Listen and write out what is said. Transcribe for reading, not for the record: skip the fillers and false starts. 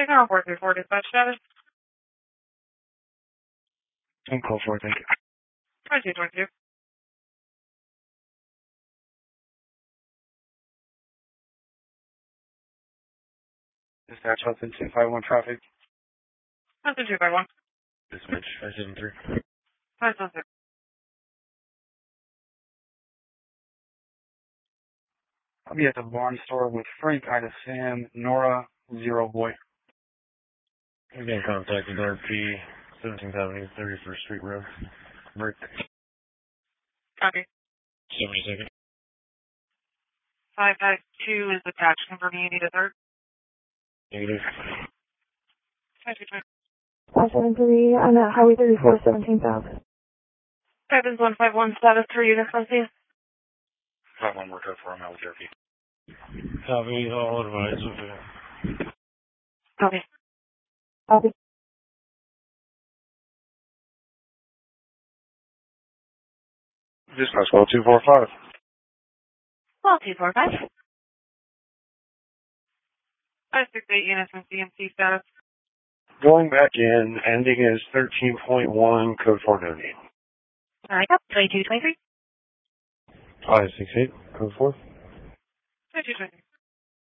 Taking on 434 dispatch status. I'm call for it, thank you. 2222. Dispatch Hudson 251 traffic. Hudson 251. Dispatch 573. 576. I'll be at the barn store with Frank, Ida, Sam, Nora, Zero Boy. Again, contacted RP 17th Avenue, 31st Street Road. Break. Copy. 72nd. 552 is attached. Confirming you need a third. Negative. 523. 573 on Highway 34, 17,000. Evans 151 status 3 units on scene. 51 work out for him, I'll jerky. Copy, all advised, okay. Copy. Copy. Dispatch call 245. Well, 245. 568 units on CMC status. Going back in, ending is 13.1, code 490. Alright, up. 2223. 568, code 4. 2223.